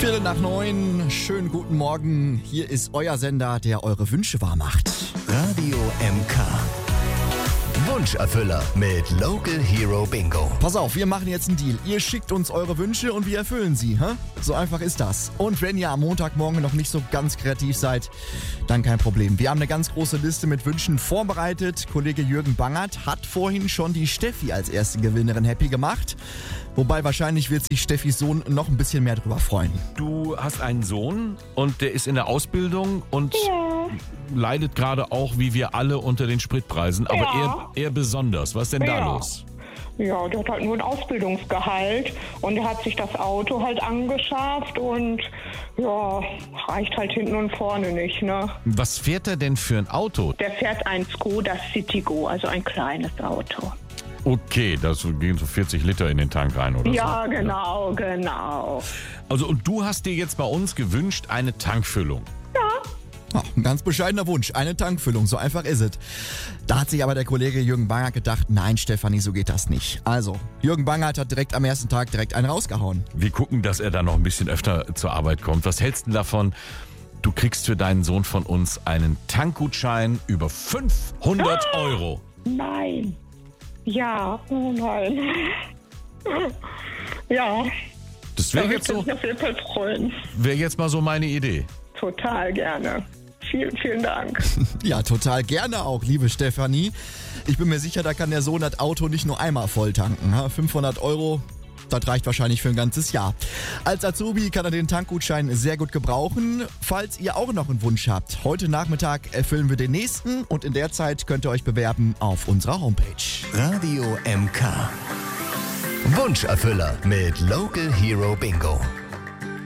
8:45. Schönen guten Morgen. Hier ist euer Sender, der eure Wünsche wahr macht. Radio MK. Wunscherfüller mit Local Hero Bingo. Pass auf, wir machen jetzt einen Deal. Ihr schickt uns eure Wünsche und wir erfüllen sie. Hä? So einfach ist das. Und wenn ihr am Montagmorgen noch nicht so ganz kreativ seid, dann kein Problem. Wir haben eine ganz große Liste mit Wünschen vorbereitet. Kollege Jürgen Bangert hat vorhin schon die Steffi als erste Gewinnerin happy gemacht. Wobei wahrscheinlich wird sich Steffis Sohn noch ein bisschen mehr drüber freuen. Du hast einen Sohn und der ist in der Ausbildung und leidet gerade auch, wie wir alle, unter den Spritpreisen. Aber er besonders. Was ist denn da los? Ja, der hat halt nur ein Ausbildungsgehalt und er hat sich das Auto halt angeschafft und ja, reicht halt hinten und vorne nicht, ne? Was fährt er denn für ein Auto? Der fährt ein Skoda Citigo, also ein kleines Auto. Okay, das gehen so 40 Liter in den Tank rein oder so. Ja, genau. Also und du hast dir jetzt bei uns gewünscht eine Tankfüllung. Ein ganz bescheidener Wunsch, eine Tankfüllung, so einfach ist es. Da hat sich aber der Kollege Jürgen Bangert gedacht, nein Stefanie, so geht das nicht. Also, Jürgen Bangert hat direkt am ersten Tag einen rausgehauen. Wir gucken, dass er da noch ein bisschen öfter zur Arbeit kommt. Was hältst du davon? Du kriegst für deinen Sohn von uns einen Tankgutschein über 500 Euro. Nein. Ja, oh nein. Ja, Das wäre da jetzt würde so, ich mich auf jeden Fall freuen. wäre jetzt mal so meine Idee. Total gerne. Vielen Dank. Ja, total gerne auch, liebe Stefanie. Ich bin mir sicher, da kann der Sohn das Auto nicht nur einmal voll tanken. 500 Euro, das reicht wahrscheinlich für ein ganzes Jahr. Als Azubi kann er den Tankgutschein sehr gut gebrauchen. Falls ihr auch noch einen Wunsch habt, heute Nachmittag erfüllen wir den nächsten und in der Zeit könnt ihr euch bewerben auf unserer Homepage. Radio MK. Wunscherfüller mit Local Hero Bingo.